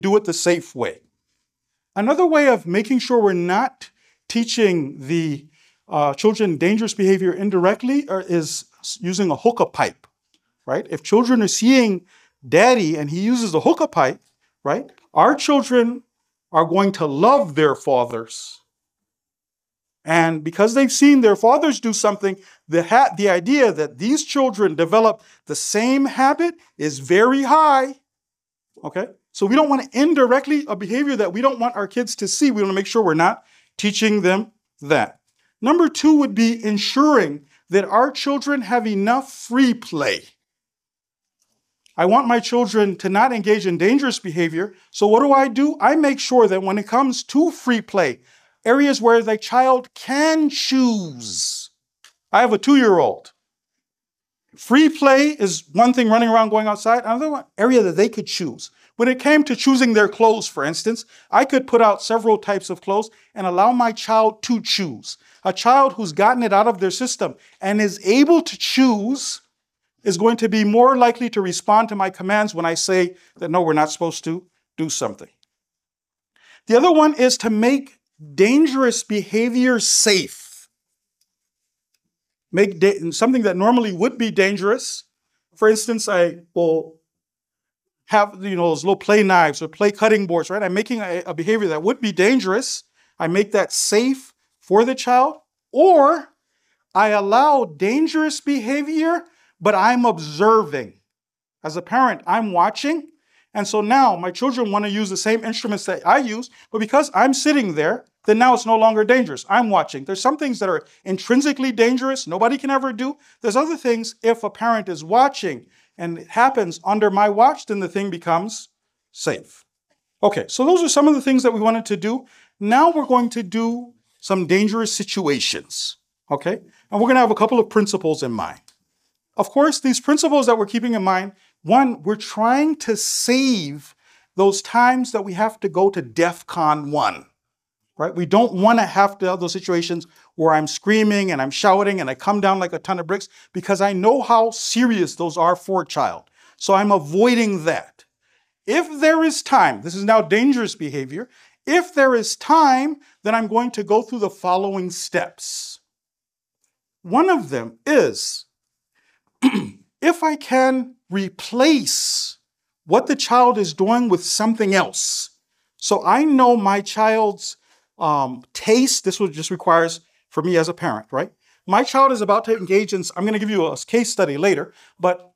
do it the safe way. Another way of making sure we're not teaching the children dangerous behavior indirectly is using a hookah pipe, right? If children are seeing daddy and he uses a hookah pipe, right? Our children are going to love their fathers. And because they've seen their fathers do something, the idea that these children develop the same habit is very high, okay? So we don't want to indirectly a behavior that we don't want our kids to see. We want to make sure we're not teaching them that. Number two would be ensuring that our children have enough free play. I want my children to not engage in dangerous behavior. So what do? I make sure that when it comes to free play, areas where the child can choose. I have a 2-year-old. Free play is one thing, running around, going outside. Another one, area that they could choose. When it came to choosing their clothes, for instance, I could put out several types of clothes and allow my child to choose. A child who's gotten it out of their system and is able to choose is going to be more likely to respond to my commands when I say that, no, we're not supposed to do something. The other one is to make dangerous behavior safe. Make something that normally would be dangerous. For instance, I will have those little play knives or play cutting boards, right? I'm making a behavior that would be dangerous. I make that safe for the child, or I allow dangerous behavior, but I'm observing. As a parent, I'm watching, and so now my children want to use the same instruments that I use, but because I'm sitting there, then now it's no longer dangerous. I'm watching. There's some things that are intrinsically dangerous, nobody can ever do. There's other things, if a parent is watching and it happens under my watch, then the thing becomes safe. Okay, so those are some of the things that we wanted to do. Now we're going to do some dangerous situations, okay? And we're going to have a couple of principles in mind. Of course, these principles that we're keeping in mind, one, we're trying to save those times that we have to go to DEFCON 1, right? We don't want to have to have those situations where I'm screaming and I'm shouting and I come down like a ton of bricks, because I know how serious those are for a child. So I'm avoiding that. If there is time, this is now dangerous behavior. If there is time, then I'm going to go through the following steps. One of them is, if I can replace what the child is doing with something else. So I know my child's taste, this just requires for me as a parent, right? My child is about to engage in, I'm going to give you a case study later, but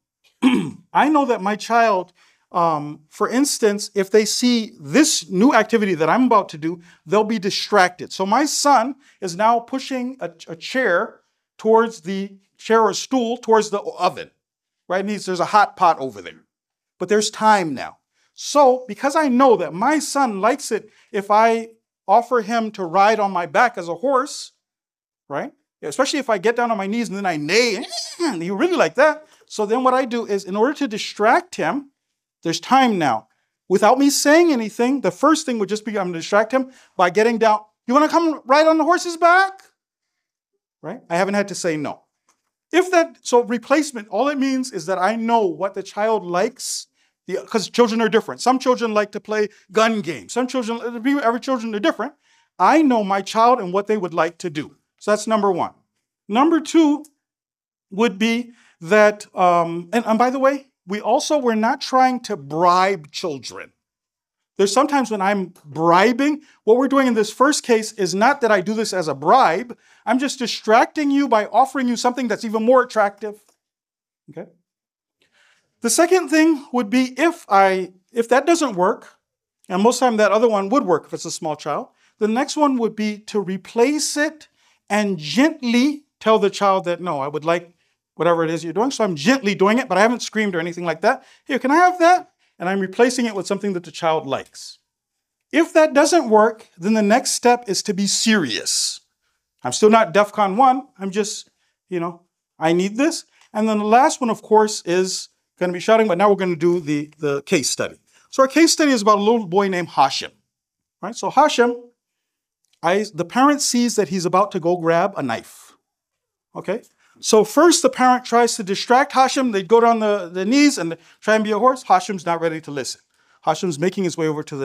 I know that my child, for instance, if they see this new activity that I'm about to do, they'll be distracted. So my son is now pushing a chair towards the chair or stool towards the oven, right? There's a hot pot over there, but there's time now. So because I know that my son likes it if I offer him to ride on my back as a horse, right? Especially if I get down on my knees and then I neigh, and he really like that. So then what I do is, in order to distract him, there's time now. Without me saying anything, the first thing would just be, I'm going to distract him by getting down. You want to come ride on the horse's back? Right? I haven't had to say no. So replacement, all it means is that I know what the child likes, because children are different. Some children like to play gun games. Some children, every children are different. I know my child and what they would like to do. So that's number one. Number two would be that, and by the way, we're not trying to bribe children. There's sometimes when I'm bribing, what we're doing in this first case is not that I do this as a bribe. I'm just distracting you by offering you something that's even more attractive. Okay? The second thing would be if that doesn't work, and most of the time that other one would work if it's a small child, the next one would be to replace it and gently tell the child that, no, I would like whatever it is you're doing. So I'm gently doing it, but I haven't screamed or anything like that. Here, can I have that? And I'm replacing it with something that the child likes. If that doesn't work, then the next step is to be serious. I'm still not DEFCON 1. I'm just, I need this. And then the last one, of course, is going to be shouting, but now we're going to do the case study. So our case study is about a little boy named Hashim. Right? So Hashim, the parent sees that he's about to go grab a knife. Okay? So first the parent tries to distract Hashim. They go down the knees and try and be a horse. Hashim's not ready to listen. Hashem's making his way over to the